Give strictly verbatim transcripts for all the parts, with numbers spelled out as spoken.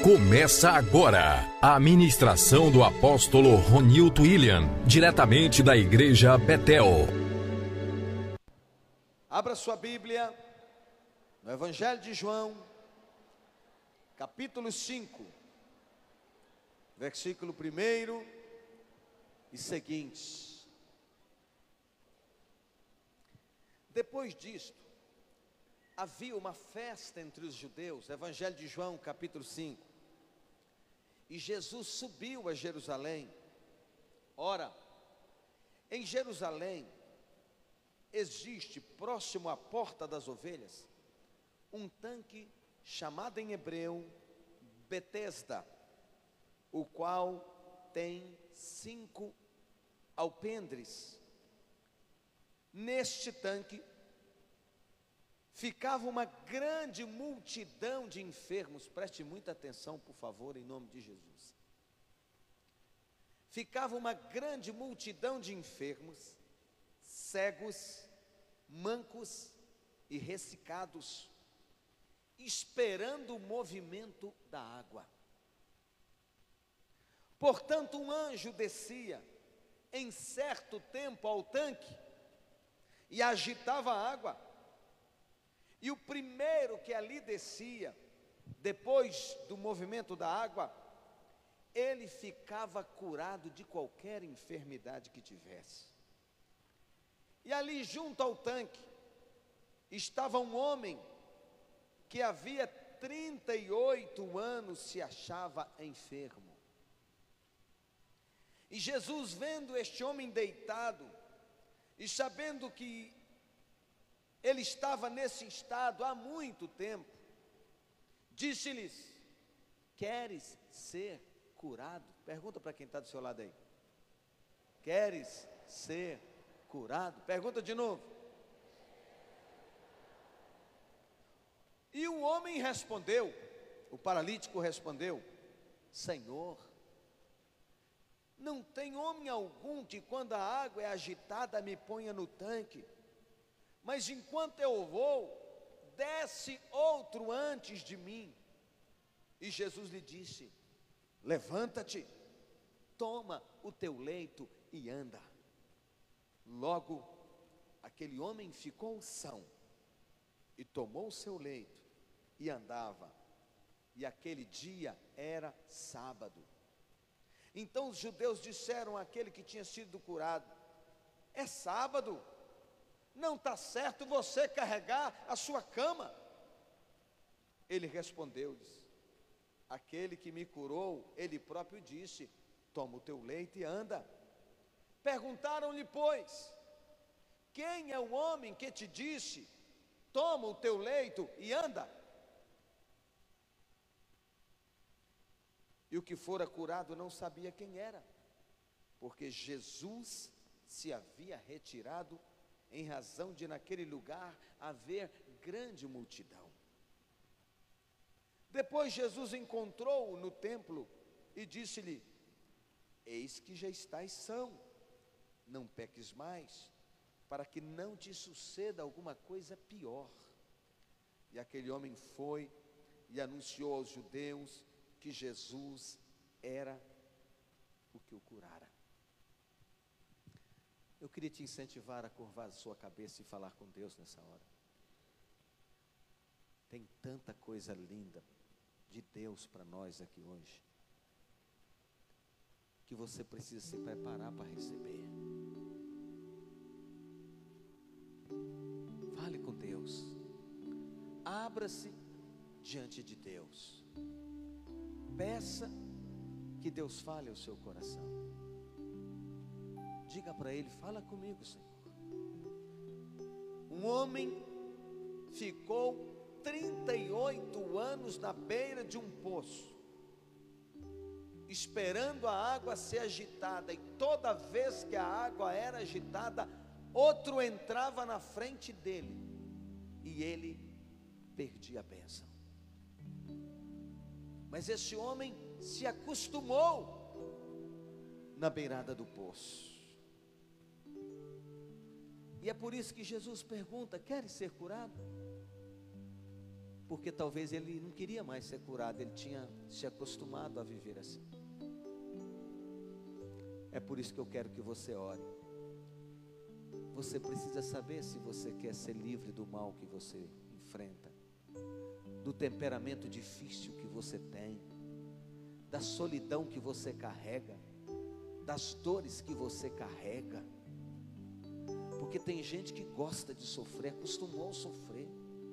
Começa agora a ministração do apóstolo Ronilton William, diretamente da Igreja Betel. Abra sua Bíblia no Evangelho de João, capítulo cinco, versículo primeiro e seguintes. Depois disto, havia uma festa entre os judeus, Evangelho de João, capítulo cinco. E Jesus subiu a Jerusalém. Ora, em Jerusalém existe, próximo à porta das ovelhas, um tanque chamado em hebreu Betesda, o qual tem cinco alpendres. Neste tanque ficava uma grande multidão de enfermos. Preste muita atenção, por favor, em nome de Jesus. Ficava uma grande multidão de enfermos, cegos, mancos e ressecados, esperando o movimento da água. Portanto, um anjo descia em certo tempo ao tanque e agitava a água. E o primeiro que ali descia, depois do movimento da água, ele ficava curado de qualquer enfermidade que tivesse. E ali junto ao tanque, estava um homem que havia trinta e oito anos se achava enfermo. E Jesus, vendo este homem deitado, e sabendo que ele estava nesse estado há muito tempo, disse-lhes: queres ser curado? Pergunta para quem está do seu lado aí. Queres ser curado? Pergunta de novo. E o homem respondeu, o paralítico respondeu: Senhor, não tem homem algum que quando a água é agitada me ponha no tanque, mas enquanto eu vou, desce outro antes de mim. E Jesus lhe disse: levanta-te, toma o teu leito e anda. Logo, aquele homem ficou são, e tomou o seu leito e andava. E aquele dia era sábado. Então os judeus disseram àquele que tinha sido curado: é sábado, não está certo você carregar a sua cama. Ele respondeu-lhes: aquele que me curou, ele próprio disse: toma o teu leito e anda. Perguntaram-lhe, pois: quem é o homem que te disse: toma o teu leito e anda? E o que fora curado não sabia quem era, porque Jesus se havia retirado, em razão de naquele lugar haver grande multidão. Depois Jesus encontrou-o no templo e disse-lhe: eis que já estás são, não peques mais, para que não te suceda alguma coisa pior. E aquele homem foi e anunciou aos judeus que Jesus era o que o curara. Eu queria te incentivar a curvar a sua cabeça e falar com Deus nessa hora. Tem tanta coisa linda de Deus para nós aqui hoje, que você precisa se preparar para receber. Fale com Deus, abra-se diante de Deus, peça que Deus fale ao seu coração. Diga para Ele: fala comigo, Senhor. Um homem ficou trinta e oito anos na beira de um poço, esperando a água ser agitada, e toda vez que a água era agitada, outro entrava na frente dele, e ele perdia a bênção. Mas esse homem se acostumou na beirada do poço. E é por isso que Jesus pergunta: queres ser curado? porque talvez ele não queria mais ser curado, ele tinha se acostumado a viver assim. É por isso que eu quero que você ore. Você precisa saber se você quer ser livre do mal que você enfrenta, do temperamento difícil que você tem, da solidão que você carrega, das dores que você carrega. Porque tem gente que gosta de sofrer, acostumou a sofrer.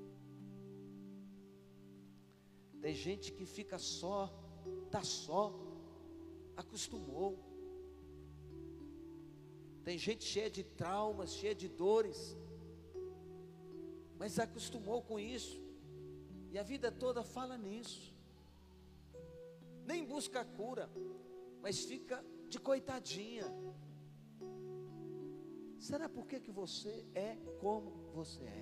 Tem gente que fica só, está só, acostumou. Tem gente cheia de traumas, cheia de dores, mas acostumou com isso, e a vida toda fala nisso. Nem busca a cura, mas fica de coitadinha. Será por que que você é como você é?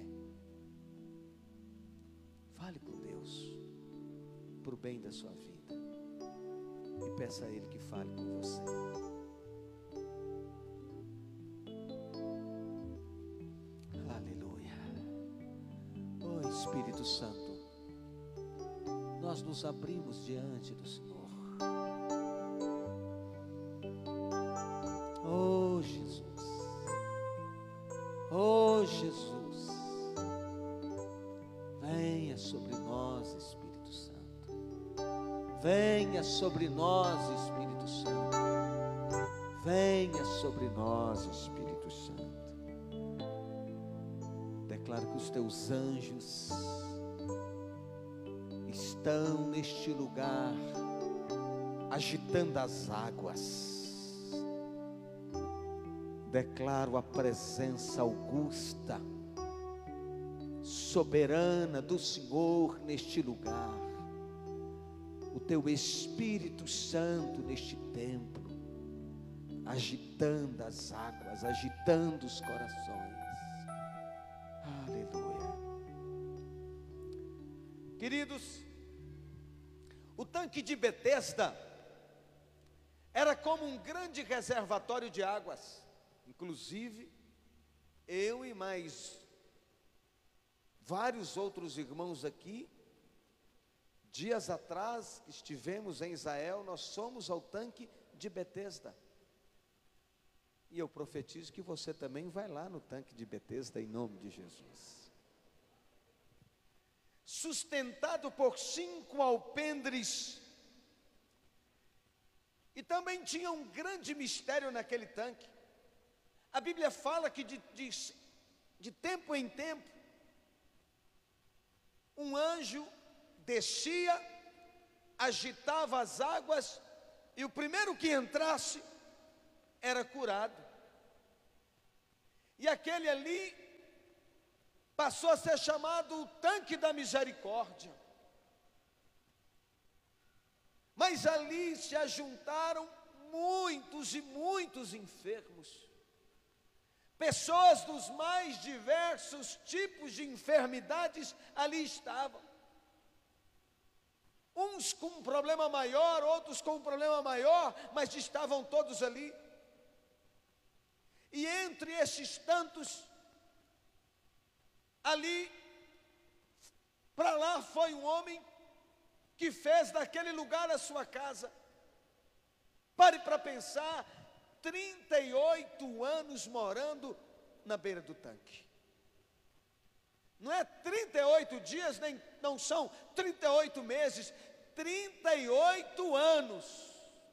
Fale com Deus, para o bem da sua vida, e peça a Ele que fale com você. Aleluia. Oh Espírito Santo, nós nos abrimos diante do Senhor. Oh Jesus, oh Jesus, venha sobre nós, Espírito Santo, venha sobre nós, Espírito Santo, venha sobre nós, Espírito Santo. Declaro que os teus anjos estão neste lugar, agitando as águas. Declaro a presença augusta, soberana do Senhor neste lugar, o teu Espírito Santo neste templo, agitando as águas, agitando os corações. Aleluia. Queridos, o tanque de Betesda era como um grande reservatório de águas. Inclusive, eu e mais vários outros irmãos aqui, dias atrás que estivemos em Israel, nós fomos ao tanque de Betesda. E eu profetizo que você também vai lá no tanque de Betesda em nome de Jesus. Sustentado por cinco alpendres, e também tinha um grande mistério naquele tanque. A Bíblia fala que de, de, de tempo em tempo, um anjo descia, agitava as águas, e o primeiro que entrasse era curado. E aquele ali passou a ser chamado o tanque da misericórdia. Mas ali se ajuntaram muitos e muitos enfermos. Pessoas dos mais diversos tipos de enfermidades ali estavam. Uns com um problema maior, outros com um problema maior, mas estavam todos ali. E entre esses tantos, ali, para lá foi um homem que fez daquele lugar a sua casa. Pare para pensar, trinta e oito anos morando na beira do tanque. Não é trinta e oito dias, nem não são trinta e oito meses, trinta e oito anos.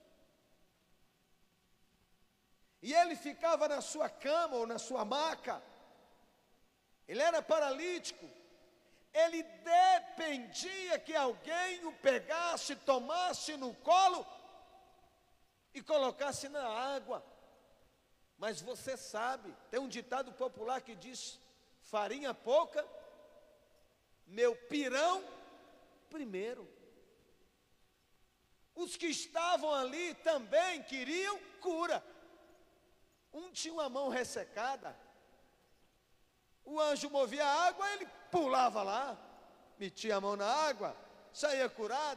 E ele ficava na sua cama ou na sua maca. Ele era paralítico. Ele dependia que alguém o pegasse, tomasse no colo e colocasse na água. Mas você sabe, tem um ditado popular que diz: farinha pouca, meu pirão primeiro. Os que estavam ali também queriam cura. Um tinha uma mão ressecada, o anjo movia a água, ele pulava lá, metia a mão na água, saía curado.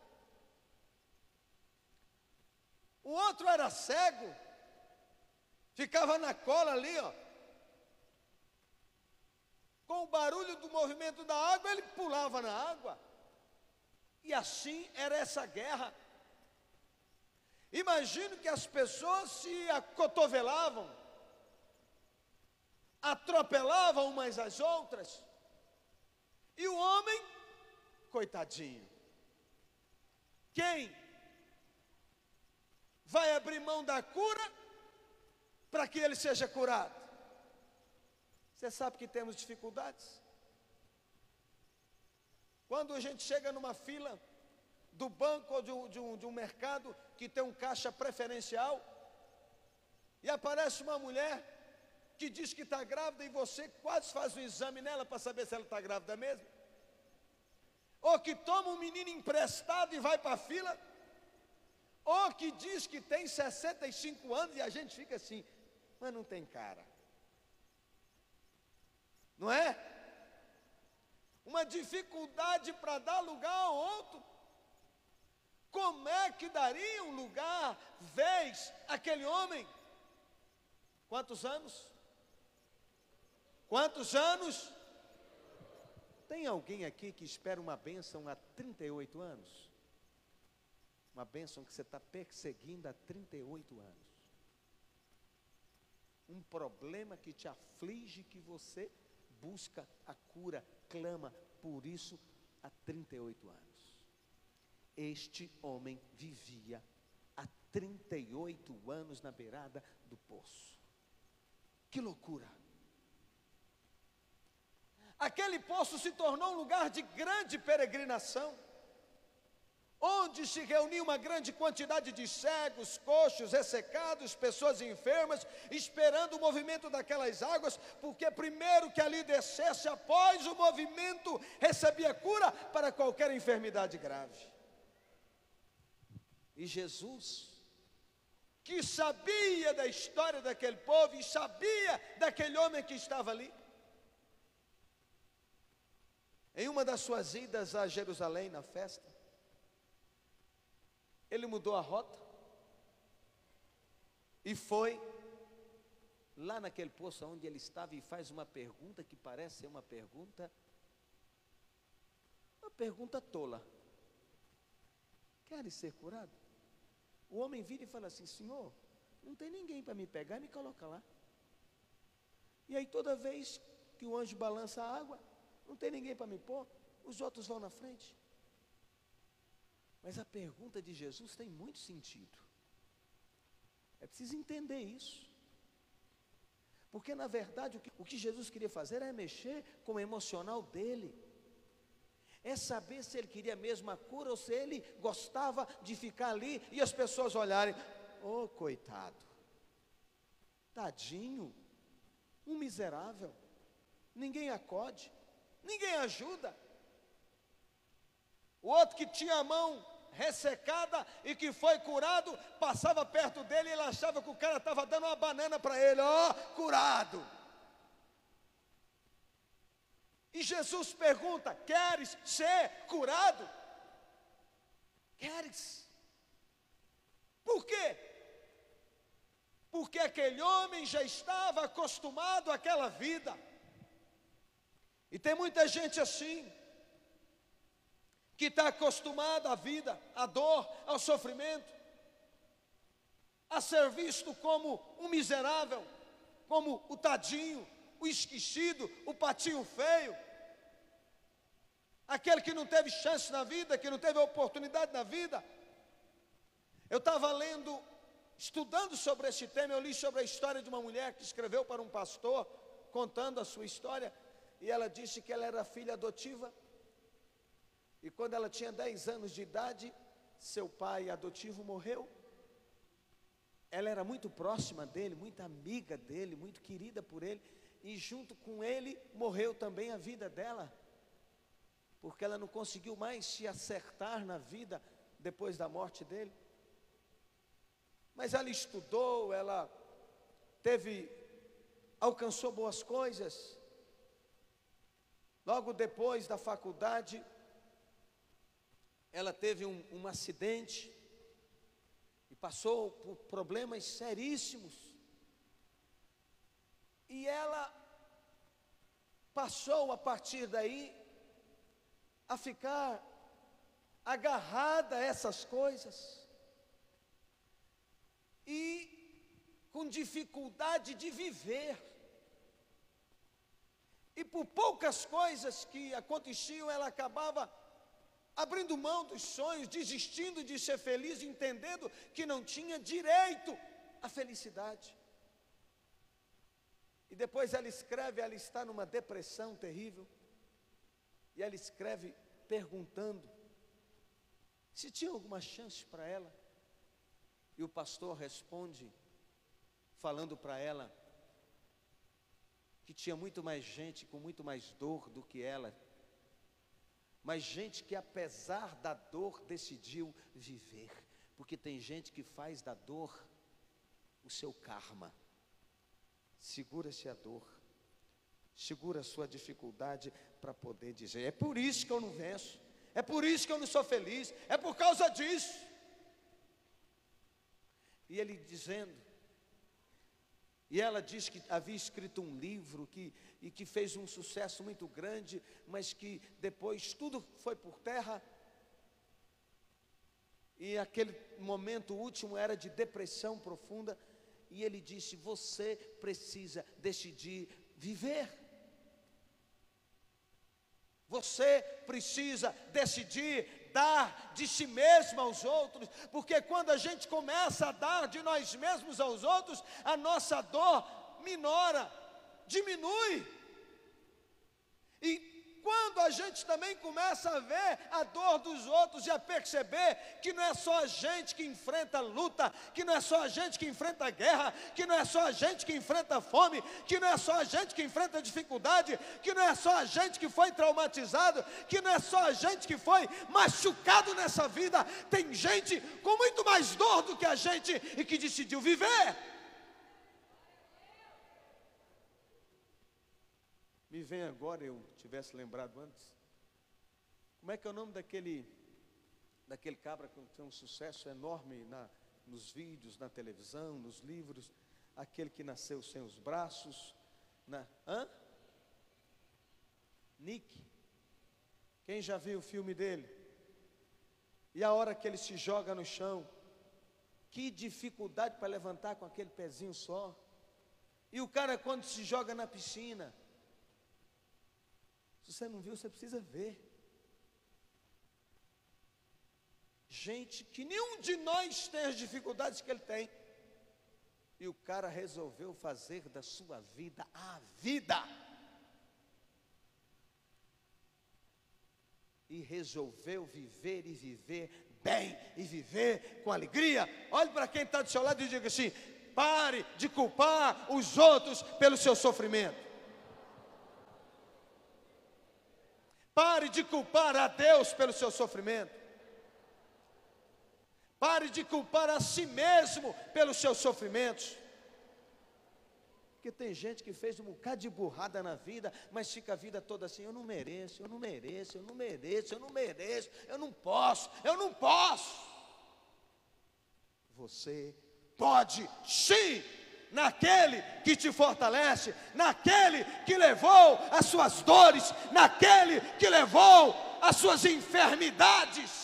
O outro era cego, ficava na cola ali, ó. com o barulho do movimento da água, ele pulava na água. E assim era essa guerra. Imagino que as pessoas se acotovelavam, atropelavam umas às outras, e o homem, coitadinho, quem vai abrir mão da cura para que ele seja curado? Você sabe que temos dificuldades? Quando a gente chega numa fila do banco ou de um, de um, de um mercado que tem um caixa preferencial, e aparece uma mulher que diz que está grávida, e você quase faz um exame nela para saber se ela está grávida mesmo, ou que toma um menino emprestado e vai para a fila, ou que diz que tem sessenta e cinco anos, e a gente fica assim, mas não tem cara, não é? Uma dificuldade para dar lugar ao outro. Como é que daria um lugar, vez, aquele homem? Quantos anos? Quantos anos? Tem alguém aqui que espera uma bênção há trinta e oito anos? Uma bênção que você está perseguindo há trinta e oito anos. Um problema que te aflige, que você busca a cura, clama por isso há trinta e oito anos. Este homem vivia há trinta e oito anos na beirada do poço. Que loucura! Aquele poço se tornou um lugar de grande peregrinação, onde se reunia uma grande quantidade de cegos, coxos, ressecados, pessoas enfermas, esperando o movimento daquelas águas, porque primeiro que ali descesse, após o movimento, recebia cura para qualquer enfermidade grave. E Jesus, que sabia da história daquele povo, e sabia daquele homem que estava ali, em uma das suas idas a Jerusalém, na festa, ele mudou a rota e foi lá naquele poço onde ele estava, e faz uma pergunta que parece ser uma pergunta, uma pergunta tola: queres ser curado? O homem vira e fala assim: Senhor, não tem ninguém para me pegar e me colocar lá. E aí toda vez que o anjo balança a água, não tem ninguém para me pôr, os outros vão na frente. Mas a pergunta de Jesus tem muito sentido. É preciso entender isso. Porque na verdade o que, o que Jesus queria fazer é mexer com o emocional dele. É saber se ele queria mesmo a cura, ou se ele gostava de ficar ali e as pessoas olharem: oh, coitado, tadinho, um miserável, ninguém acode, ninguém ajuda. O outro que tinha a mão ressecada e que foi curado, passava perto dele e ele achava que o cara estava dando uma banana para ele. Ó, oh, curado. E Jesus pergunta: queres ser curado? Queres? Por quê? Porque aquele homem já estava acostumado àquela vida. E tem muita gente assim, que está acostumada à vida, à dor, ao sofrimento, a ser visto como um miserável, como o tadinho, o esquecido, o patinho feio, aquele que não teve chance na vida, que não teve oportunidade na vida. Eu estava lendo, estudando sobre esse tema, eu li sobre a história de uma mulher que escreveu para um pastor, contando a sua história, e ela disse que ela era filha adotiva, e quando ela tinha dez anos de idade, seu pai adotivo morreu. Ela era muito próxima dele, muito amiga dele, muito querida por ele, e junto com ele morreu também a vida dela, porque ela não conseguiu mais se acertar na vida depois da morte dele. Mas ela estudou, ela teve, alcançou boas coisas. Logo depois da faculdade, ela teve um, um acidente e passou por problemas seríssimos. E ela passou a partir daí a ficar agarrada a essas coisas e com dificuldade de viver. E por poucas coisas que aconteciam, ela acabava abrindo mão dos sonhos, desistindo de ser feliz, entendendo que não tinha direito à felicidade. E depois ela escreve, ela está numa depressão terrível, e ela escreve perguntando se tinha alguma chance para ela. E o pastor responde, falando para ela, que tinha muito mais gente com muito mais dor do que ela, mas gente que apesar da dor decidiu viver, porque tem gente que faz da dor o seu karma. Segura-se a dor, segura a sua dificuldade para poder dizer: é por isso que eu não venço, é por isso que eu não sou feliz, é por causa disso. E ele dizendo, e ela diz que havia escrito um livro que, e que fez um sucesso muito grande, mas que depois tudo foi por terra. E aquele momento último era de depressão profunda. E ele disse: você precisa decidir viver. Você precisa decidir dar de si mesmo aos outros, porque quando a gente começa a dar de nós mesmos aos outros, a nossa dor minora, diminui. E quando a gente também começa a ver a dor dos outros e a perceber que não é só a gente que enfrenta luta, que não é só a gente que enfrenta guerra, que não é só a gente que enfrenta fome, que não é só a gente que enfrenta dificuldade, que não é só a gente que foi traumatizado, que não é só a gente que foi machucado nessa vida, tem gente com muito mais dor do que a gente e que decidiu viver. Me vem agora, eu tivesse lembrado antes, como é que é o nome daquele, daquele cabra que tem um sucesso enorme na, nos vídeos, na televisão, nos livros, aquele que nasceu sem os braços, na, hã? Nick, quem já viu o filme dele? E a hora que ele se joga no chão, que dificuldade para levantar com aquele pezinho só. E o cara quando se joga na piscina, se você não viu, você precisa ver. Gente que nenhum de nós tem as dificuldades que ele tem. E o cara resolveu fazer da sua vida a vida. E resolveu viver e viver bem, e viver com alegria. Olhe para quem está do seu lado e diga assim: pare de culpar os outros pelo seu sofrimento. Pare de culpar a Deus pelo seu sofrimento. Pare de culpar a si mesmo pelos seus sofrimentos. Porque tem gente que fez um bocado de burrada na vida, mas fica a vida toda assim: eu não mereço, eu não mereço, eu não mereço, eu não mereço, eu não posso, eu não posso. Você pode sim, naquele que te fortalece, naquele que levou as suas dores, naquele que levou as suas enfermidades.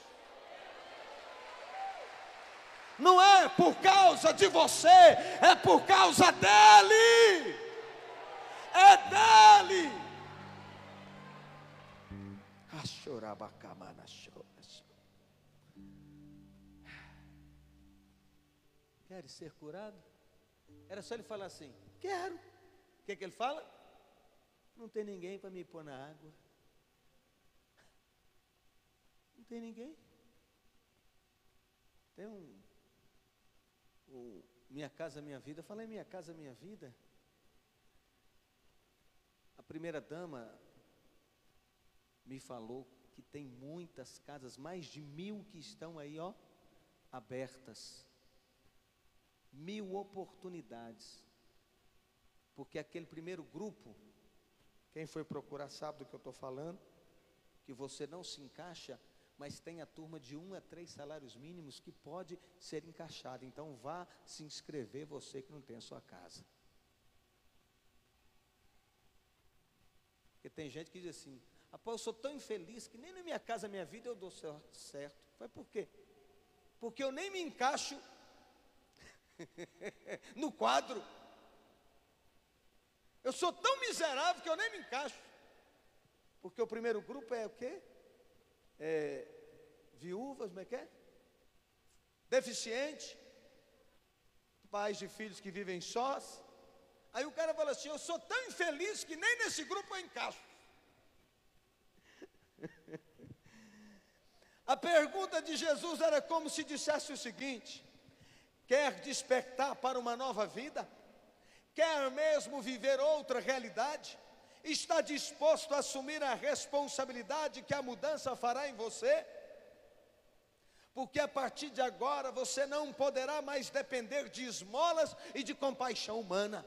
Não é por causa de você, é por causa dele. É dele. Queres ser curado? Era só ele falar assim: quero. O que, que ele fala? Não tem ninguém para me pôr na água. Não tem ninguém. Tem um, um Minha Casa Minha Vida. Fala em Minha Casa Minha Vida. A primeira dama me falou que tem muitas casas, mais de mil que estão aí, ó, abertas. Mil oportunidades. Porque aquele primeiro grupo, quem foi procurar sabe do que eu estou falando, que você não se encaixa, mas tem a turma de um a três salários mínimos que pode ser encaixada. Então vá se inscrever, você que não tem a sua casa. Porque tem gente que diz assim: rapaz, eu sou tão infeliz que nem na minha casa, minha vida eu dou certo. Mas por quê? Porque eu nem me encaixo no quadro. Eu sou tão miserável que eu nem me encaixo. Porque o primeiro grupo é o quê? É, viúvas, como é que é? Deficiente, pais de filhos que vivem sós. Aí o cara fala assim: eu sou tão infeliz que nem nesse grupo eu encaixo. A pergunta de Jesus era como se dissesse o seguinte: quer despertar para uma nova vida? Quer mesmo viver outra realidade? Está disposto a assumir a responsabilidade que a mudança fará em você? Porque a partir de agora você não poderá mais depender de esmolas e de compaixão humana.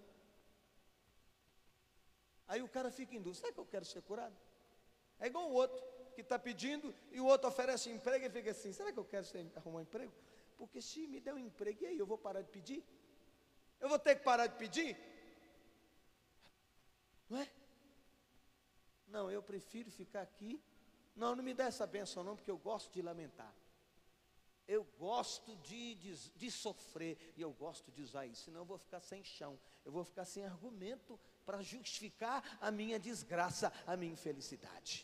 Aí o cara fica em dúvida: será que eu quero ser curado? É igual o outro que está pedindo e o outro oferece emprego e fica assim: será que eu quero ser, arrumar um emprego? Porque se me der um emprego, e aí eu vou parar de pedir? Eu vou ter que parar de pedir? Não é? Não, eu prefiro ficar aqui. Não, não me dá essa bênção não, porque eu gosto de lamentar. Eu gosto de, de, de sofrer, e eu gosto de usar isso, senão eu vou ficar sem chão, eu vou ficar sem argumento para justificar a minha desgraça, a minha infelicidade.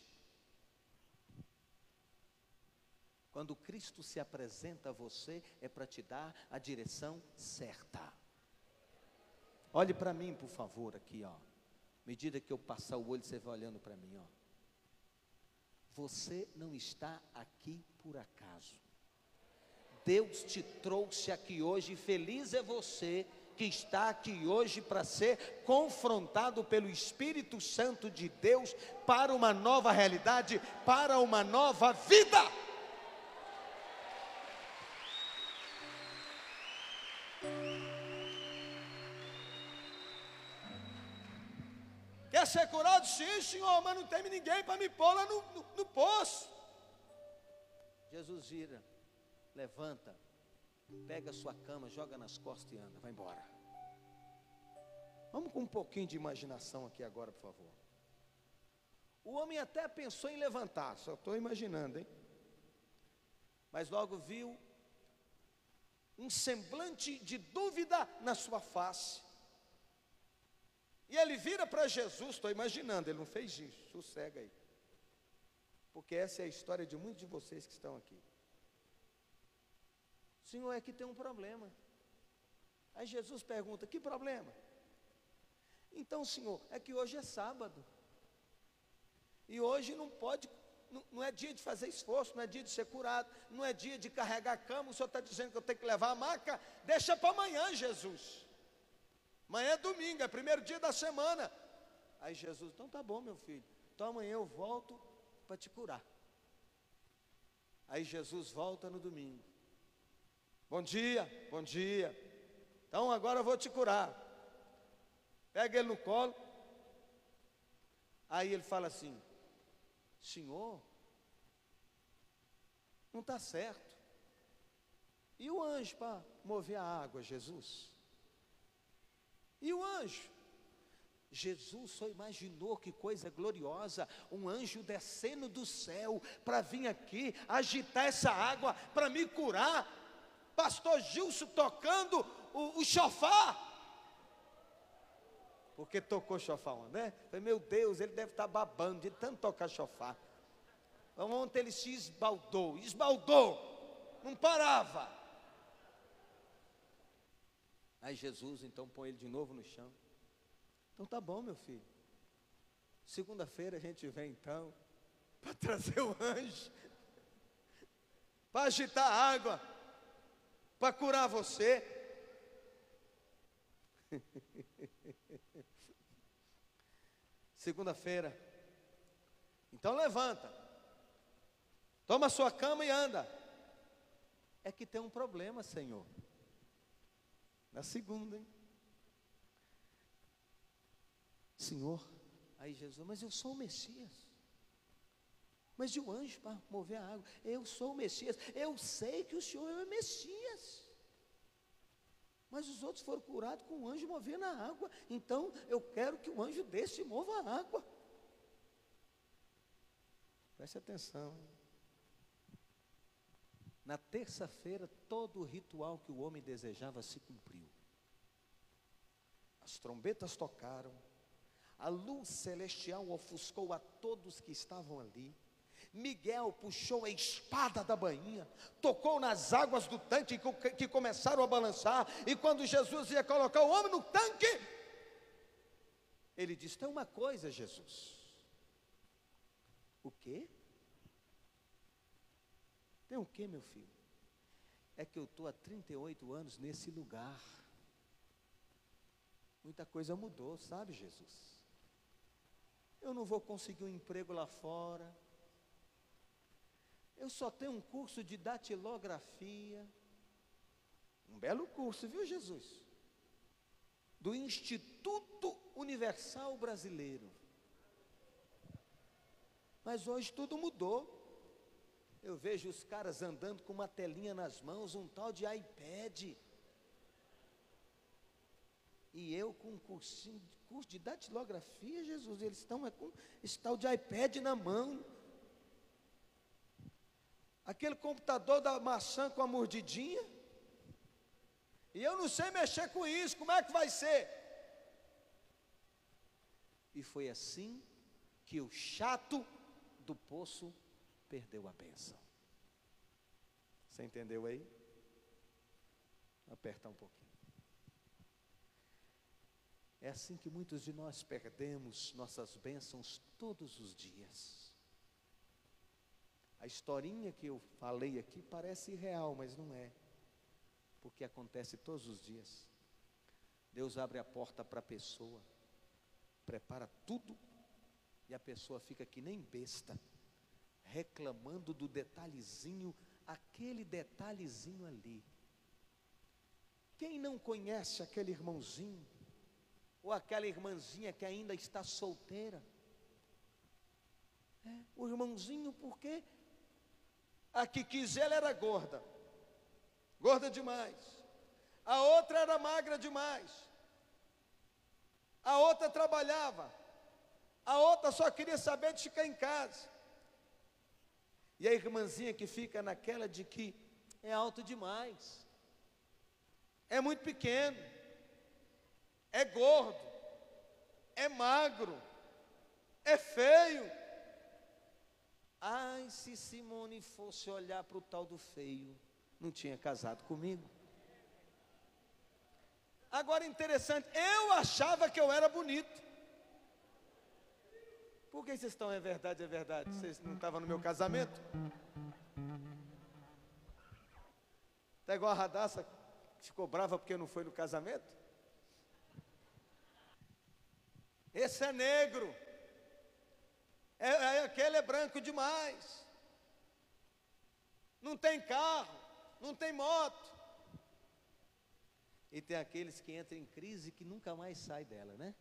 Quando Cristo se apresenta a você, é para te dar a direção certa. Olhe para mim, por favor, aqui, ó. À medida que eu passar o olho, você vai olhando para mim, ó. Você não está aqui por acaso. Deus te trouxe aqui hoje, e feliz é você que está aqui hoje para ser confrontado pelo Espírito Santo de Deus para uma nova realidade, para uma nova vida. Quer ser curado? Sim, Senhor, mas não tem ninguém para me pôr lá no, no, no poço. Jesus vira, levanta, pega a sua cama, joga nas costas e anda, vai embora. Vamos com um pouquinho de imaginação aqui agora, por favor. O homem até pensou em levantar, só estou imaginando, hein? Mas logo viu um semblante de dúvida na sua face. E ele vira para Jesus, estou imaginando, ele não fez isso, sossega aí. Porque essa é a história de muitos de vocês que estão aqui. Senhor, é que tem um problema. Aí Jesus pergunta: que problema? Então, Senhor, é que hoje é sábado. E hoje não pode, não, não é dia de fazer esforço, não é dia de ser curado, não é dia de carregar a cama. O Senhor está dizendo que eu tenho que levar a maca? Deixa para amanhã, Jesus. Amanhã é domingo, é primeiro dia da semana. Aí Jesus: então tá bom, meu filho, então amanhã eu volto para te curar. Aí Jesus volta no domingo. Bom dia, bom dia. Então agora eu vou te curar. Pega ele no colo. Aí ele fala assim: Senhor, não está certo. E o anjo para mover a água, Jesus? E o anjo? Jesus só imaginou que coisa gloriosa, um anjo descendo do céu para vir aqui agitar essa água para me curar. Pastor Gilson tocando o, o chofar, porque tocou chofar, né? Falei: meu Deus, ele deve estar babando de tanto tocar chofar. Ontem ele se esbaldou, esbaldou, não parava. Aí Jesus então põe ele de novo no chão. Então tá bom, meu filho, segunda-feira a gente vem então para trazer o anjo, para agitar a água, para curar você. Segunda-feira, então levanta, toma a sua cama e anda. É que tem um problema, Senhor. Na segunda, hein? Senhor, aí Jesus: mas eu sou o Messias. Mas e o anjo para mover a água? Eu sou o Messias. Eu sei que o Senhor é o Messias. Mas os outros foram curados com o anjo movendo a água. Então eu quero que o anjo desse mova a água. Preste atenção. Na terça-feira, todo o ritual que o homem desejava se cumpriu. As trombetas tocaram, a luz celestial ofuscou a todos que estavam ali. Miguel puxou a espada da bainha, tocou nas águas do tanque que começaram a balançar, e quando Jesus ia colocar o homem no tanque, ele disse: tem uma coisa, Jesus. O quê? Tem o quê, meu filho? É que eu estou há trinta e oito anos nesse lugar. Muita coisa mudou, sabe, Jesus? Eu não vou conseguir um emprego lá fora. Eu só tenho um curso de datilografia. Um belo curso, viu, Jesus? Do Instituto Universal Brasileiro. Mas hoje tudo mudou. Eu vejo os caras andando com uma telinha nas mãos, um tal de iPad. E eu com um cursinho, curso de datilografia, Jesus, eles estão é, com esse tal de iPad na mão. Aquele computador da maçã com a mordidinha. E eu não sei mexer com isso, como é que vai ser? E foi assim que o chato do poço perdeu a bênção. Você entendeu aí? Vou apertar um pouquinho. É assim que muitos de nós perdemos nossas bênçãos todos os dias. A historinha que eu falei aqui parece irreal, mas não é. Porque acontece todos os dias. Deus abre a porta para a pessoa, prepara tudo, e a pessoa fica que nem besta, reclamando do detalhezinho, aquele detalhezinho ali. Quem não conhece aquele irmãozinho, ou aquela irmãzinha que ainda está solteira? É, o irmãozinho, porque a que quis ela era gorda, gorda demais, a outra era magra demais, a outra trabalhava, a outra só queria saber de ficar em casa, e a irmãzinha que fica naquela de que é alto demais, é muito pequeno, é gordo, é magro, é feio. Ai, se Simone fosse olhar para o tal do feio, não tinha casado comigo. Agora interessante, eu achava que eu era bonito. Por que vocês estão, é verdade, é verdade? Vocês não estavam no meu casamento? Está igual a Radassa, que ficou brava porque não foi no casamento? Esse é negro, é, é, aquele é branco demais, não tem carro, não tem moto. E tem aqueles que entram em crise que nunca mais sai dela, né?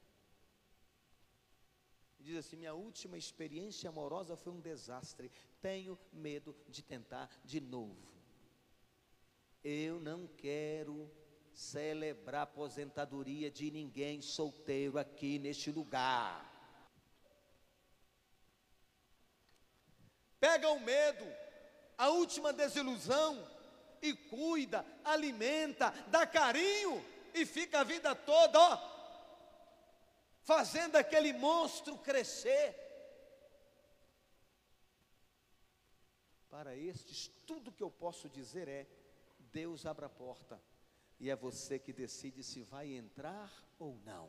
Diz assim: minha última experiência amorosa foi um desastre, tenho medo de tentar de novo. Eu não quero celebrar a aposentadoria de ninguém solteiro aqui neste lugar. Pega o medo, a última desilusão, e cuida, alimenta, dá carinho, e fica a vida toda, ó, fazendo aquele monstro crescer. Para estes, tudo que eu posso dizer é: Deus abre a porta, e é você que decide se vai entrar ou não.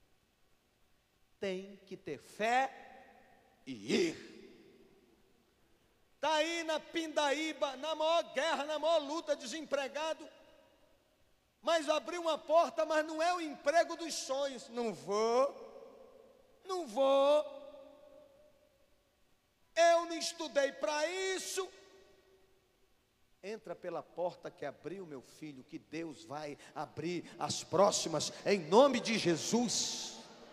Tem que ter fé e ir. Está aí na pindaíba, na maior guerra, na maior luta, desempregado, mas abriu uma porta, mas não é o emprego dos sonhos. Não vou, não vou, eu não estudei para isso. Entra pela porta que abriu, meu filho, que Deus vai abrir as próximas, em nome de Jesus.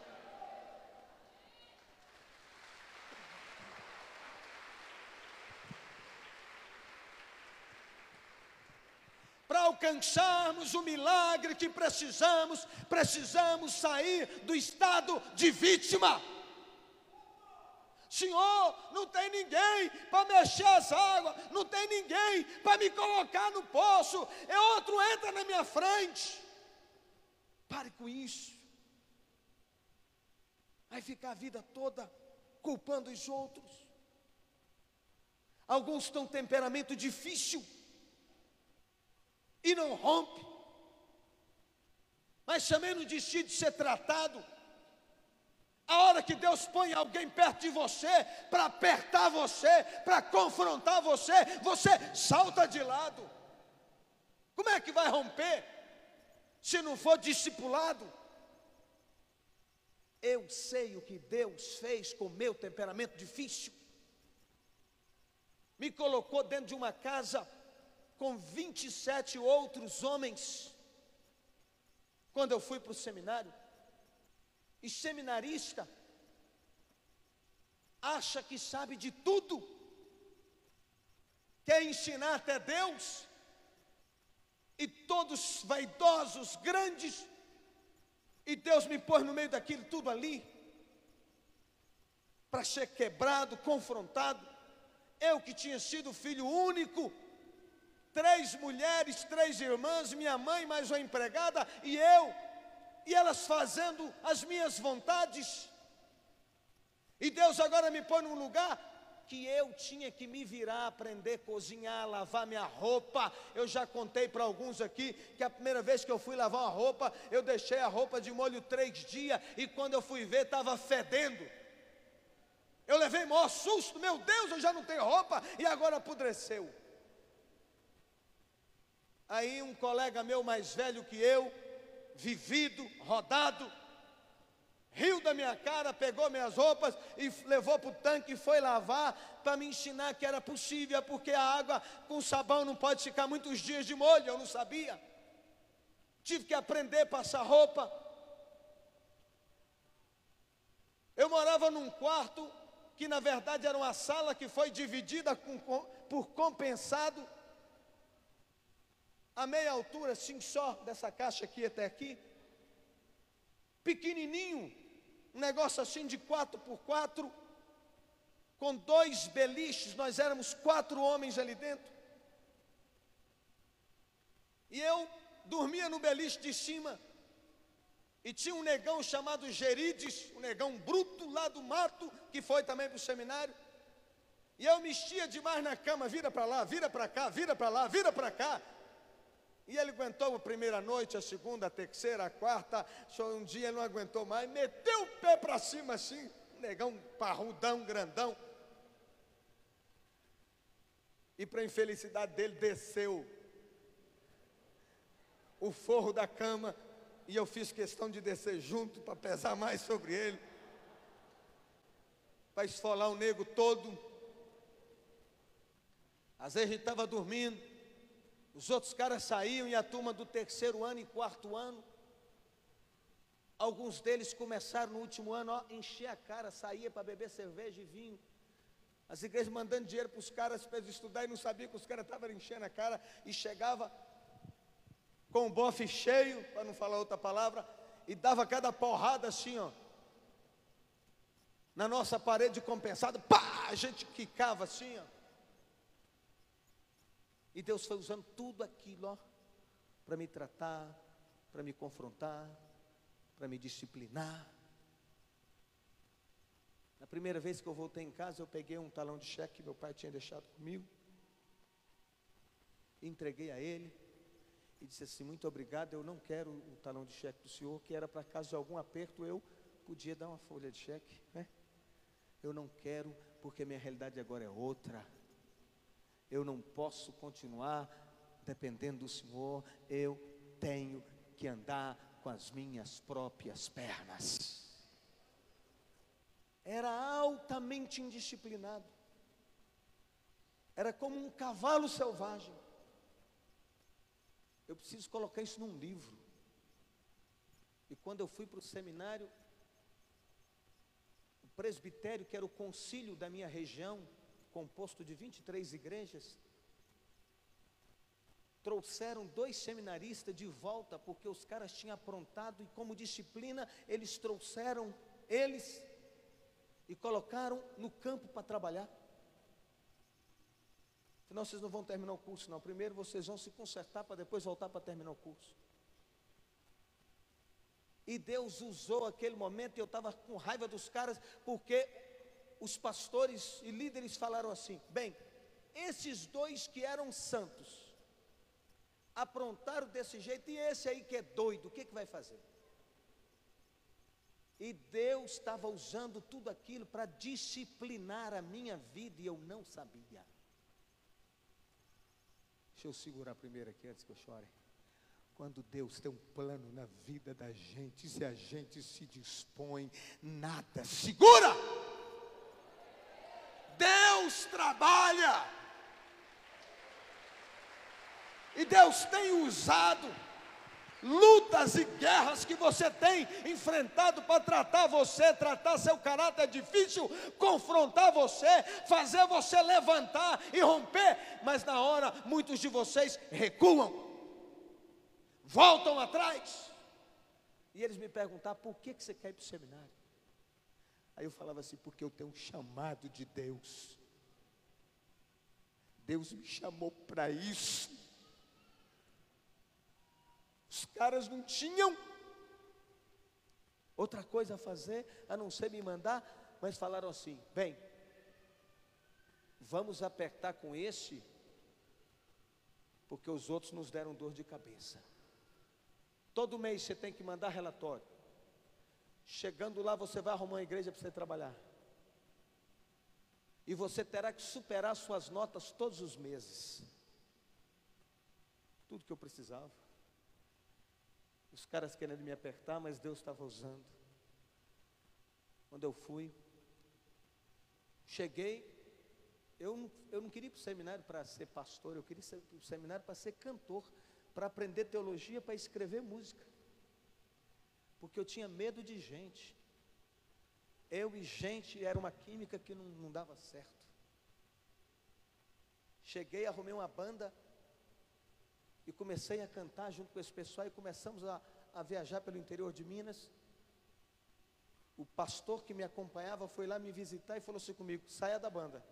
Para alcançarmos o milagre que precisamos, precisamos sair do estado de vítima. Senhor, não tem ninguém para mexer essa água, não tem ninguém para me colocar no poço, é outro entra na minha frente. Pare com isso. Vai ficar a vida toda culpando os outros. Alguns têm um temperamento difícil e não rompe, mas também não decide ser tratado. A hora que Deus põe alguém perto de você, para apertar você, para confrontar você, você salta de lado. Como é que vai romper, se não for discipulado? Eu sei o que Deus fez com o meu temperamento difícil. Me colocou dentro de uma casa com vinte e sete outros homens, quando eu fui para o seminário. E seminarista acha que sabe de tudo, quer ensinar até Deus, e todos vaidosos, grandes, e Deus me pôs no meio daquilo tudo ali, para ser quebrado, confrontado. Eu que tinha sido filho único, três mulheres, três irmãs, minha mãe mais uma empregada, e eu, e elas fazendo as minhas vontades, e Deus agora me põe num lugar que eu tinha que me virar, aprender a cozinhar, lavar minha roupa. Eu já contei para alguns aqui, que a primeira vez que eu fui lavar uma roupa, eu deixei a roupa de molho três dias, e quando eu fui ver, estava fedendo. Eu levei maior susto, meu Deus, eu já não tenho roupa, e agora apodreceu. Aí um colega meu mais velho que eu, vivido, rodado, riu da minha cara, pegou minhas roupas e levou para o tanque e foi lavar, para me ensinar que era possível, porque a água com sabão não pode ficar muitos dias de molho. Eu não sabia, tive que aprender a passar roupa. Eu morava num quarto, que na verdade era uma sala que foi dividida com, com, por compensado, a meia altura, assim só, dessa caixa aqui até aqui, pequenininho, um negócio assim de quatro por quatro, com dois beliches. Nós éramos quatro homens ali dentro, e eu dormia no beliche de cima, e tinha um negão chamado Gerides, um negão bruto lá do mato, que foi também para o seminário, e eu mexia demais na cama, vira para lá, vira para cá, vira para lá, vira para cá. E ele aguentou a primeira noite, a segunda, a terceira, a quarta. Só um dia ele não aguentou mais, meteu o pé para cima assim, um negão parrudão, grandão. E para a infelicidade dele, desceu o forro da cama, e eu fiz questão de descer junto, para pesar mais sobre ele, para esfolar o nego todo. Às vezes a gente estava dormindo, os outros caras saíam, e a turma do terceiro ano e quarto ano, alguns deles começaram no último ano, ó, encher a cara, saía para beber cerveja e vinho. As igrejas mandando dinheiro para os caras para eles estudar, e não sabia que os caras estavam enchendo a cara, e chegava com o bofe cheio, para não falar outra palavra, e dava cada porrada assim, ó, na nossa parede compensada, pá, a gente quicava assim, ó. E Deus foi usando tudo aquilo, ó, para me tratar, para me confrontar, para me disciplinar. Na primeira vez que eu voltei em casa, eu peguei um talão de cheque que meu pai tinha deixado comigo, entreguei a ele, e disse assim: muito obrigado, eu não quero o talão de cheque do senhor, que era para caso de algum aperto, eu podia dar uma folha de cheque, né? Eu não quero, porque minha realidade agora é outra. Eu não posso continuar dependendo do Senhor, eu tenho que andar com as minhas próprias pernas. Era altamente indisciplinado, era como um cavalo selvagem. Eu preciso colocar isso num livro. E quando eu fui para o seminário, o presbitério, que era o concílio da minha região, composto de vinte e três igrejas, trouxeram dois seminaristas de volta, porque os caras tinham aprontado, e como disciplina, eles trouxeram eles, e colocaram no campo para trabalhar. Não, vocês não vão terminar o curso não, primeiro vocês vão se consertar para depois voltar para terminar o curso. E Deus usou aquele momento, e eu estava com raiva dos caras, porque os pastores e líderes falaram assim: bem, esses dois que eram santos, aprontaram desse jeito, e esse aí que é doido, o que, que vai fazer? E Deus estava usando tudo aquilo para disciplinar a minha vida, e eu não sabia. Deixa eu segurar primeiro aqui antes que eu chore. Quando Deus tem um plano na vida da gente, se a gente se dispõe, nada segura. Deus trabalha. E Deus tem usado lutas e guerras que você tem enfrentado para tratar você, tratar seu caráter difícil, confrontar você, fazer você levantar e romper, mas na hora muitos de vocês recuam, voltam atrás, e eles me perguntavam: por que, que você quer ir para o seminário? Aí eu falava assim: porque eu tenho um chamado de Deus, Deus me chamou para isso. Os caras não tinham outra coisa a fazer a não ser me mandar, mas falaram assim: bem, vamos apertar com esse, porque os outros nos deram dor de cabeça. Todo mês você tem que mandar relatório. Chegando lá, você vai arrumar uma igreja para você trabalhar. E você terá que superar suas notas todos os meses. Tudo que eu precisava. Os caras querendo me apertar, mas Deus estava usando. Quando eu fui, cheguei, eu não, eu não queria ir para o seminário para ser pastor, eu queria ir para o seminário para ser cantor, para aprender teologia, para escrever música. Porque eu tinha medo de gente. Eu e gente, era uma química que não, não dava certo. Cheguei, arrumei uma banda, e comecei a cantar junto com esse pessoal, e começamos a, a viajar pelo interior de Minas. O pastor que me acompanhava foi lá me visitar e falou assim comigo: saia da banda,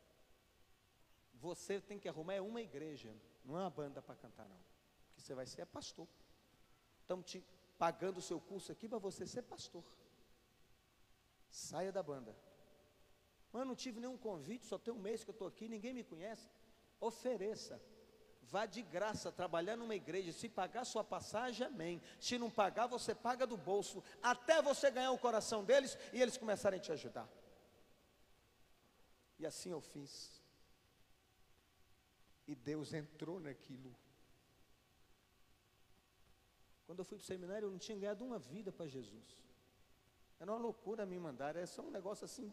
você tem que arrumar é uma igreja, não é uma banda para cantar não, porque você vai ser pastor, estamos te pagando o seu curso aqui para você ser pastor, saia da banda. Mas eu não tive nenhum convite, só tem um mês que eu estou aqui, ninguém me conhece. Ofereça, vá de graça trabalhar numa igreja. Se pagar sua passagem, amém. Se não pagar, você paga do bolso, até você ganhar o coração deles e eles começarem a te ajudar. E assim eu fiz. E Deus entrou naquilo. Quando eu fui para o seminário, eu não tinha ganhado uma vida para Jesus. Era uma loucura me mandar, era só um negócio assim